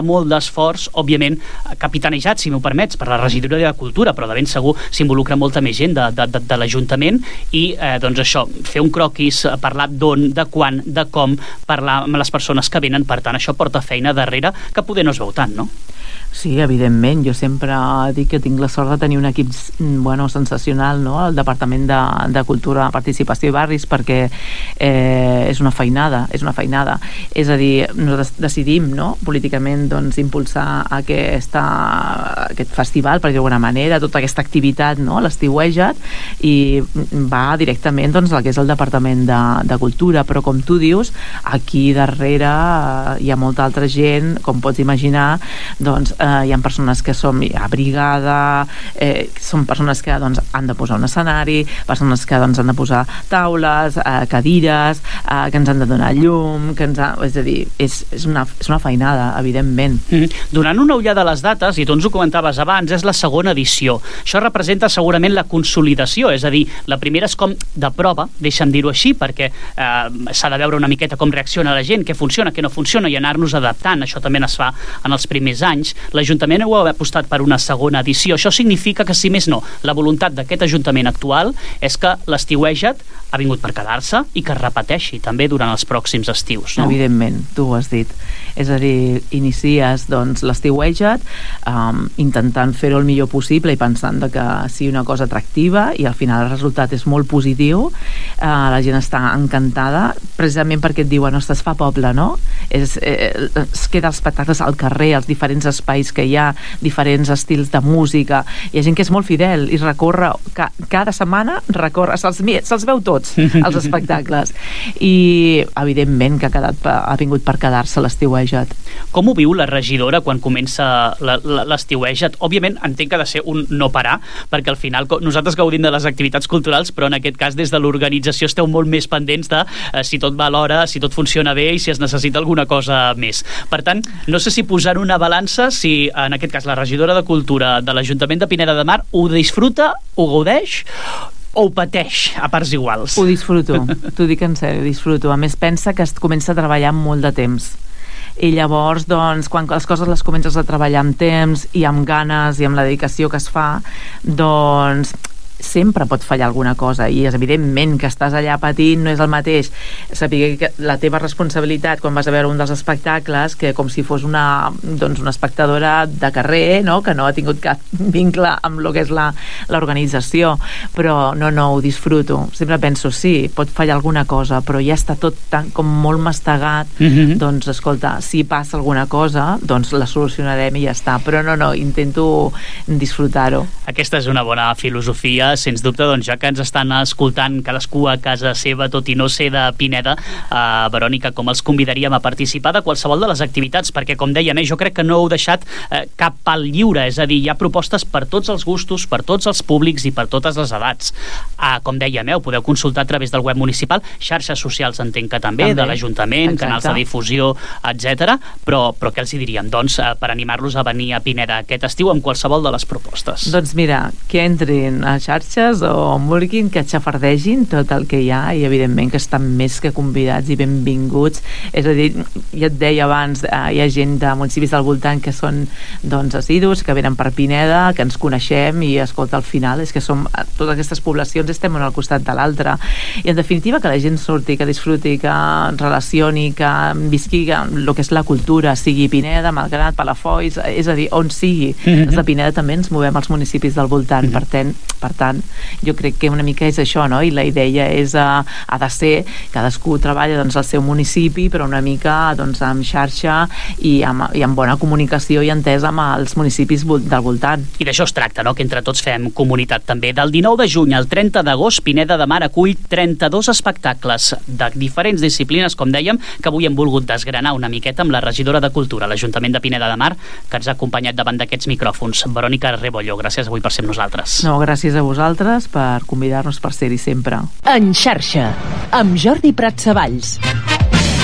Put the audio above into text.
molt d'esforç, òbviament, capitanejat, si m'ho permets, per la regidoria de Cultura, però de ben segur s'involucra molta més gent de l'Ajuntament i, doncs això, fer un croquis, parlar d'on, de quan, de com, parlar amb les persones que venen, per tant, això porta feina darrere que poder no es veu tant, no? Sí, evidentment. Jo sempre dic que tinc la sort de tenir un equip sensacional, no? Al Departament de Cultura, Participació i Barris, perquè és una feinada. És a dir, nosaltres decidim, no? Políticament, doncs, impulsar aquest festival, per dir d'alguna manera, tota aquesta activitat, no? L'estiueja't, i va directament, doncs, al que és el Departament de Cultura, però com tu dius, aquí darrere hi ha molta altra gent, com pots imaginar, doncs hi ha persones que som a brigada, són persones que doncs, han de posar un escenari, persones que doncs, han de posar taules, cadires, que ens han de donar llum, és a dir, és una feinada, evidentment. Donant una ullada a les dates, i tu ens ho comentaves abans, és la segona edició. Això representa segurament la consolidació, és a dir, la primera és com de prova, deixa'm dir-ho així, perquè s'ha de veure una miqueta com reacciona la gent, què funciona, què no funciona, i anar-nos adaptant. Això també es fa en els primers anys. L'Ajuntament ho ha apostat per una segona edició. Això significa que, si més no, la voluntat d'aquest Ajuntament actual és que l'estiueja't ha vingut per quedar-se i que es repeteixi també durant els pròxims estius, no? Evidentment, tu ho has dit. És a dir, inicies doncs, l'estiueja't intentant fer-ho el millor possible i pensant que sigui una cosa atractiva, i al final el resultat és molt positiu. La gent està encantada, precisament perquè et diuen, ostres, fa poble, no? Es queda els espectacles al carrer, els diferents espais que hi ha, diferents estils de música. Hi ha gent que és molt fidel i recorre cada setmana, se'ls veu tots, els espectacles. I evidentment que ha vingut per quedar-se l'estiueja't. Com ho viu la regidora quan comença l'estiueja't? Òbviament entenc que ha de ser un no parar, perquè al final nosaltres gaudim de les activitats culturals, però en aquest cas des de l'organització esteu molt més pendents de si tot va a l'hora, si tot funciona bé i si es necessita alguna cosa més. Per tant, no sé si posar una balança, si en aquest cas la regidora de Cultura de l'Ajuntament de Pineda de Mar ho disfruta, ho gaudeix o ho pateix a parts iguals? Ho disfruto, t'ho dic en sèrio, disfruto. A més, pensa que es comença a treballar amb molt de temps. I llavors, doncs, quan les coses les comences a treballar amb temps i amb ganes i amb la dedicació que es fa, doncs sempre pot fallar alguna cosa, i és evidentment que estàs allà patint, no és el mateix saber que la teva responsabilitat quan vas a veure un dels espectacles, que com si fos una espectadora de carrer, no? Que no ha tingut cap vincle amb el que és l'organització, però no, ho disfruto. Sempre penso, sí, pot fallar alguna cosa, però ja està tot tan, com molt mastegat. Doncs escolta, si passa alguna cosa, doncs la solucionarem i ja està, però no, intento disfrutar-ho. Aquesta és una bona filosofia, sens dubte. Doncs ja que ens estan escoltant cadascú a casa seva, tot i no ser de Pineda, Verònica, com els convidaríem a participar de qualsevol de les activitats? Perquè, com dèiem, jo crec que no heu deixat cap pal lliure, és a dir, hi ha propostes per tots els gustos, per tots els públics i per totes les edats. Com dèiem, ho podeu consultar a través del web municipal, xarxes socials entenc que també. De l'Ajuntament, canals de difusió, etc. Però què els hi diríem, doncs, per animar-los a venir a Pineda aquest estiu amb qualsevol de les propostes? Doncs mira, que entrin a xarxes o on vulguin, que xafardegin tot el que hi ha, i evidentment que estan més que convidats i benvinguts. És a dir, ja et deia abans, hi ha gent de municipis del voltant que són doncs assidus, que venen per Pineda, que ens coneixem, i escolta, al final és que som totes aquestes poblacions, estem un al costat de l'altre, i en definitiva que la gent surti, que disfruti, que relacioni, que visqui el que és la cultura, sigui Pineda, Malgrat, Palafolls, és a dir, on sigui. Els de Pineda també ens movem als municipis del voltant, per tant, jo crec que una mica és això, no? I la idea és, ha de ser, cadascú treballa doncs al seu municipi, però una mica doncs amb xarxa i amb bona comunicació i entesa amb els municipis del voltant. I d'això es tracta, no? Que entre tots fem comunitat també. Del 19 de juny al 30 d'agost, Pineda de Mar acull 32 espectacles de diferents disciplines, com dèiem, que avui hem volgut desgranar una miqueta amb la regidora de Cultura, l'Ajuntament de Pineda de Mar, que ens ha acompanyat davant d'aquests micròfons. Verònica Rebollo, gràcies avui per ser amb nosaltres. No, gràcies a vosaltres per convidar-nos, per ser-hi sempre. En xarxa, amb Jordi Prat Savalls.